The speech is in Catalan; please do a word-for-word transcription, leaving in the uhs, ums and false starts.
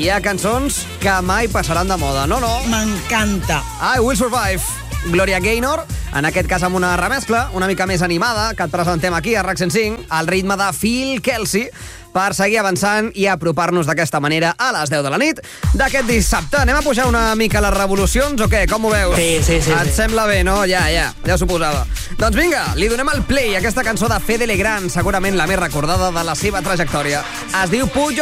hi ha cançons que mai passaran de moda, no, no? M'encanta. I Will Survive. Gloria Gaynor, en aquest cas amb una remescla una mica més animada, que et presentem aquí a RAC cent cinc, al ritme de Phil Kelsey, per seguir avançant i apropar-nos d'aquesta manera a les deu de la nit d'aquest dissabte. Anem a pujar una mica les revolucions o què? Com ho veus? Sí, sí, sí. Et sí. sembla bé, no? Ja, ja, ja s'ho posava. Doncs vinga, li donem el play a aquesta cançó de Fede Legrand, segurament la més recordada de la seva trajectòria. Es diu Puyo